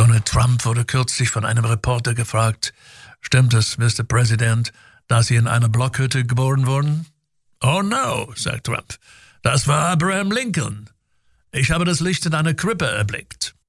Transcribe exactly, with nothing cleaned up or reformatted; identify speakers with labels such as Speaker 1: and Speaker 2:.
Speaker 1: Donald Trump wurde kürzlich von einem Reporter gefragt, »Stimmt es, Mister President, dass Sie in einer Blockhütte geboren wurden?« »Oh no«, sagt Trump, »das war Abraham Lincoln. Ich habe das Licht in einer Krippe erblickt.«